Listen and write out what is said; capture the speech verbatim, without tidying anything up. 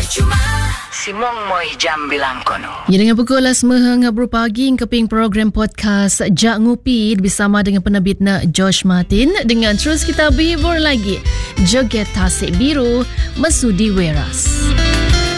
Simong mo'y jam bilang kono. Ya, dengan pukul sembilan ngabru pagi keping program podcast Jak Ngupi bersama dengan penerbit Josh Martin dengan terus kita berhibur lagi. Joget Tasik Biru Mesudi Weras.